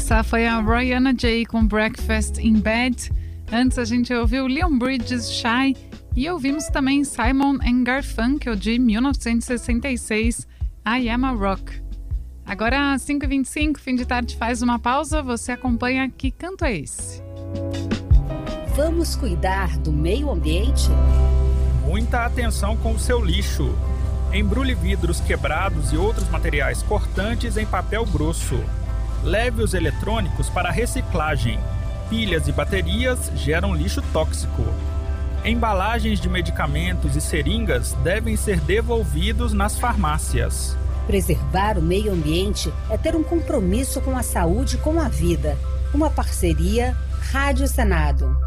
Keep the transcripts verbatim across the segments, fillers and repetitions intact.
Essa foi a Rihanna J com Breakfast in Bed. Antes a gente ouviu Leon Bridges, Shy, e ouvimos também Simon and Garfunkel de mil novecentos e sessenta e seis, I Am a Rock. Agora às cinco e vinte e cinco, fim de tarde faz uma pausa, você acompanha Que Canto É Esse? Vamos cuidar do meio ambiente? Muita atenção com o seu lixo. Embrulhe vidros quebrados e outros materiais cortantes em papel grosso. Leve os eletrônicos para reciclagem. Pilhas e baterias geram lixo tóxico. Embalagens de medicamentos e seringas devem ser devolvidos nas farmácias. Preservar o meio ambiente é ter um compromisso com a saúde e com a vida. Uma parceria Rádio Senado.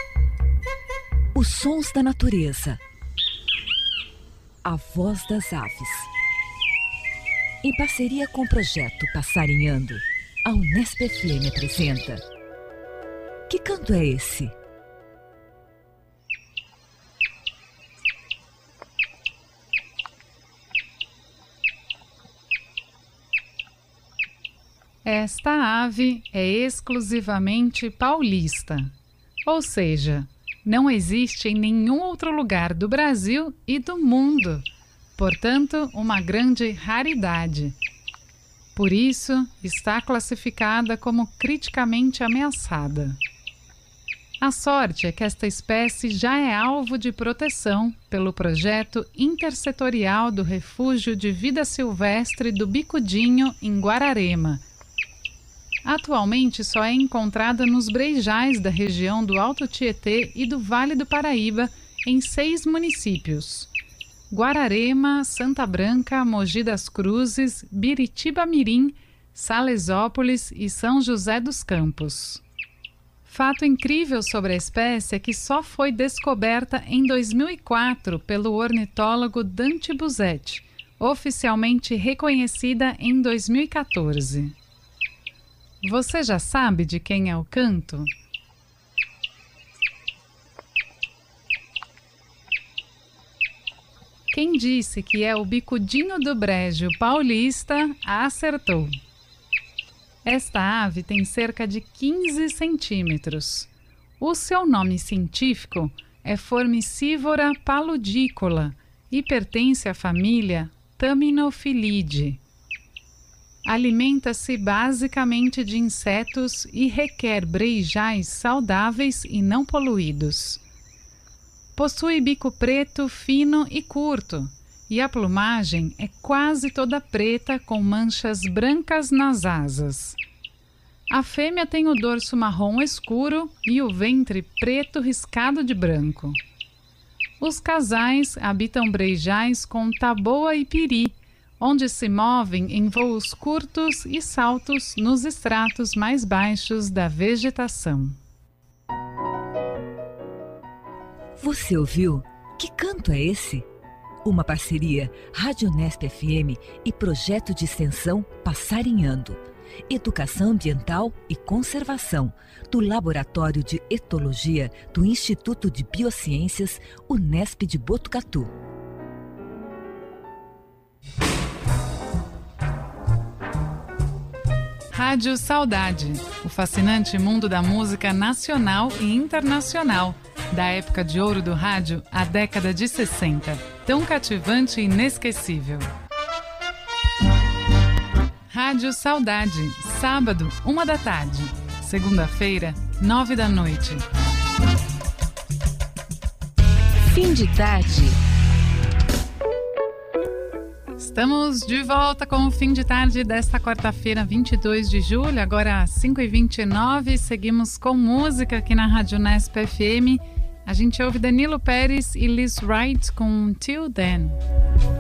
Os sons da natureza. A voz das aves. Em parceria com o projeto Passarinhando, a Unesp F M apresenta Que Canto É Esse? Esta ave é exclusivamente paulista, ou seja, não existe em nenhum outro lugar do Brasil e do mundo, portanto, uma grande raridade. Por isso, está classificada como criticamente ameaçada. A sorte é que esta espécie já é alvo de proteção pelo projeto intersetorial do Refúgio de Vida Silvestre do Bicudinho, em Guararema. Atualmente só é encontrada nos brejais da região do Alto Tietê e do Vale do Paraíba, em seis municípios: Guararema, Santa Branca, Mogi das Cruzes, Biritiba-Mirim, Salesópolis e São José dos Campos. Fato incrível sobre a espécie é que só foi descoberta em dois mil e quatro pelo ornitólogo Dante Busetti, oficialmente reconhecida em dois mil e quatorze. Você já sabe de quem é o canto? Quem disse que é o bicudinho do brejo paulista, acertou. Esta ave tem cerca de quinze centímetros. O seu nome científico é Formicivora paludícola e pertence à família Taminophilidae. Alimenta-se basicamente de insetos e requer brejais saudáveis e não poluídos. Possui bico preto, fino e curto, e a plumagem é quase toda preta com manchas brancas nas asas. A fêmea tem o dorso marrom escuro e o ventre preto riscado de branco. Os casais habitam brejais com taboa e piri, onde se movem em voos curtos e saltos nos estratos mais baixos da vegetação. Você ouviu? Que canto é esse? Uma parceria Rádio Unesp F M e projeto de extensão Passarinhando. Educação Ambiental e Conservação, do Laboratório de Etologia do Instituto de Biociências Unesp de Botucatu. Rádio Saudade, o fascinante mundo da música nacional e internacional, da época de ouro do rádio à década de sessenta, tão cativante e inesquecível. Rádio Saudade, sábado, uma da tarde, segunda-feira, nove da noite. Fim de tarde. Estamos de volta com o fim de tarde desta quarta-feira, vinte e dois de julho, agora às cinco e vinte e nove. Seguimos com música aqui na Rádio Unesp F M. A gente ouve Danilo Pérez e Liz Wright com Till Then.